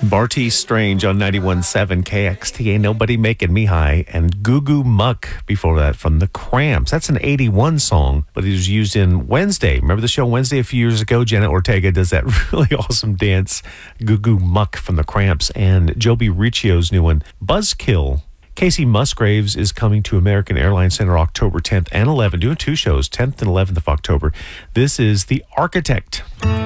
Barty Strange on 91.7 KXTA, Nobody Making Me High, and Goo Goo Muck before that from The Cramps. That's an 81 song, but it was used in Wednesday. Remember the show Wednesday a few years ago? Janet Ortega does that really awesome dance, Goo Goo Muck from The Cramps, and Joby Riccio's new one, Buzzkill. Casey Musgraves is coming to American Airlines Center October 10th and 11th, doing two shows, 10th and 11th of October. This is The Architect.